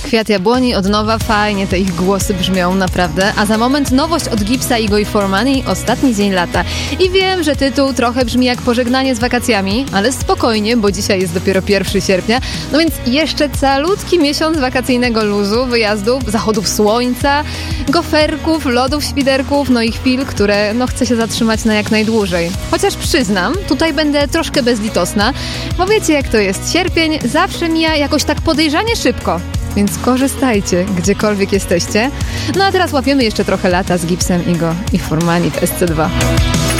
Kwiat Jabłoni od nowa, fajnie te ich głosy brzmią, naprawdę. A za moment nowość od Gibbsa i Go i For Money, Ostatni dzień lata. I wiem, że tytuł trochę brzmi jak pożegnanie z wakacjami, ale spokojnie, bo dzisiaj jest dopiero 1 sierpnia, no więc jeszcze calutki miesiąc wakacyjnego luzu, wyjazdów, zachodów słońca, goferków, lodów, świderków, no i chwil, które chce się zatrzymać na jak najdłużej. Chociaż przyznam, tutaj będę troszkę bezlitosna, bo wiecie jak to jest, sierpień zawsze mija jakoś tak podejrzanie szybko. Więc korzystajcie, gdziekolwiek jesteście. No a teraz łapiemy jeszcze trochę lata z Gibbsem i Go i For Money w SC2.